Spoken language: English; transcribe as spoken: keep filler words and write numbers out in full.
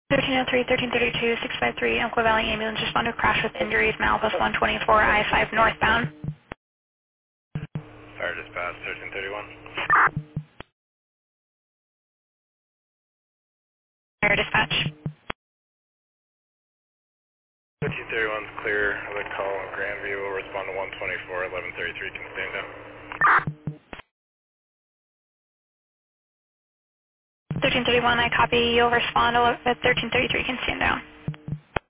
thirteen oh three, thirteen thirty-two, six five three, Umpqua Valley Ambulance respond to crash with injuries, Malbus one twenty-four, I five northbound. Fire dispatch, thirteen thirty-one. Fire dispatch. thirteen thirty-one is clear. The call on Grandview will respond to one twenty-four, eleven thirty-three, can stand down. thirteen thirty-one, I copy. You'll respond at thirteen thirty-three, can stand down.